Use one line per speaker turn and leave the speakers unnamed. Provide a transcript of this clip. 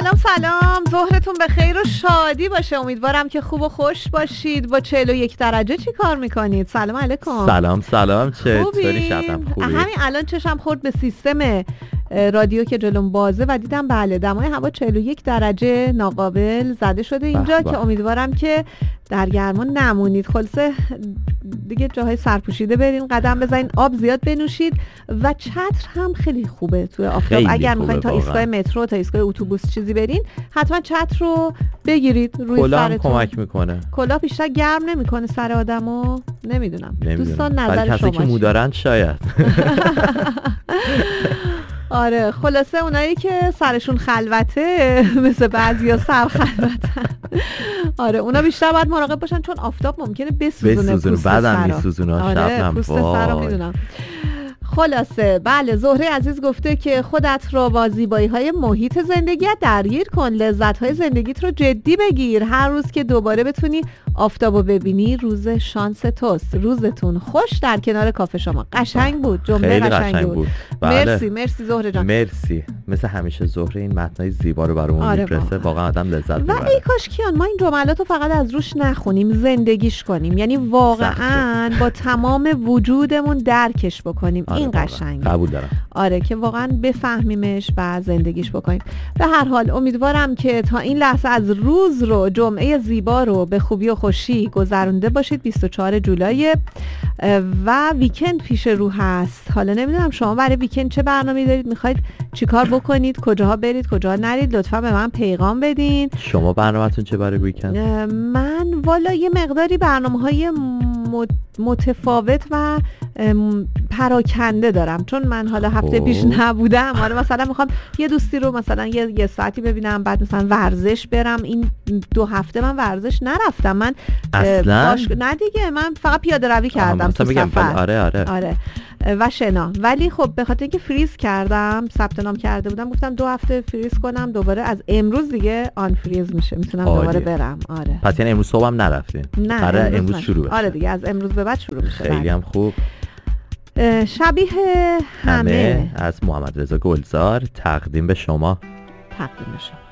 سلام، ظهرتون به خیر و شادی باشه. امیدوارم که خوب و خوش باشید. با 41 درجه چی کار میکنید؟ سلام علیکم.
سلام چطوری شبنم؟ خوبی؟
همین الان چشم خورد به سیستم رادیو که جلوم بازه و دیدم بله دمای هوا 41 درجه ناقابل زده شده اینجا که امیدوارم که در گرما نمونید. خلاصه دیگه جاهای سرپوشیده برین، قدم بزنین، آب زیاد بنوشید و چتر هم خیلی خوبه توی آفتاب. اگر میخواین تا ایستگاه مترو تا ایستگاه اتوبوس چیزی برین حتما چتر رو بگیرید روی سرتون.
کمک میکنه.
کلاه بیشتر گرم نمیکنه سر آدمو؟ نمیدونم. دوستان نظر شما
کسی که مودارن شاید.
آره خلاصه اونایی که سرشون خلوته مثل بعضیا سر خلوتن، آره اونا بیشتر باید مراقب باشن چون آفتاب ممکنه بسوزونه پوست
بعدم میسوزونه.
آره پوست سر رو میدونم. خلاصه بله، زهره عزیز گفته که خودت رو با زیبایی‌های محیط زندگیت درگیر کن، لذت‌های زندگیت رو جدی بگیر. هر روز که دوباره بتونی آفتابو ببینی روز شانس توست. روزتون خوش در کنار کافه شما. قشنگ بود، جمله قشنگ بود.
بله.
مرسی زهره جان.
مرسی. مثل همیشه زهره این متنای زیبا رو برامون میفرسته. واقعا آدم لذت میبره.
و ای کاش کیان ما این جملاتو فقط از روش نخونیم، زندگیش کنیم. یعنی واقعا با تمام وجودمون درکش بکنیم. این قشنگه.
قبول دارم.
آره که واقعا بفهمیمش و زندگیش بکنیم. به هر حال امیدوارم که تا این لحظه از روز رو، جمعه زیبا رو به خوبی و خوشی گذرونده باشید. 24 جولای و ویکند پیش رو هست. حالا نمیدونم شما برای ویکند چه برنامه‌ای دارید؟ میخواید چیکار بکنید؟ کجاها برید؟ کجاها نرید؟ لطفا به من پیغام بدین.
شما برنامه‌تون چه برای ویکند؟
من والا یه مقداری برنامه‌های متفاوت و پراکنده دارم چون من حالا هفته پیش نبودم. آره مثلا میخوام یه دوستی رو مثلا یه ساعتی ببینم، بعد مثلا ورزش برم. این 2 هفته من ورزش نرفتم. من
اصلا
نه دیگه، من فقط پیاده روی کردم تو سفر. آره و شنا. ولی خب به خاطر اینکه فریز کردم، ثبت نام کرده بودم، گفتم 2 هفته فریز کنم، دوباره از امروز دیگه آن فریز میشه، میتونم دوباره برم. آره
پس یعنی امروز صبح هم نرفتین؟
نه
امروز شروع بشه.
آره دیگه از امروز به بعد شروع میشه.
خیلی هم خوب.
شبیه همه
از محمد رضا گلزار تقدیم به شما.
تقدیم به شما.